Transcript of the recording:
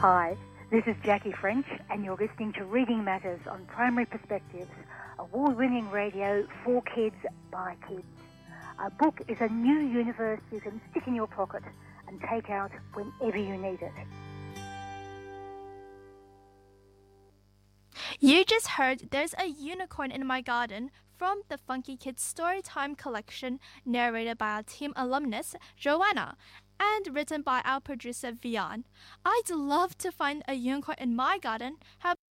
Hi, this is Jackie French, and you're listening to Reading Matters on Primary Perspectives, award-winning radio for kids by kids. A book is a new universe you can stick in your pocket and take out whenever you need it. You just heard There's a Unicorn in My Garden from the Funky Kids Storytime collection, narrated by our team alumnus, Joanna, and written by our producer, Vian. I'd love to find a unicorn in my garden. How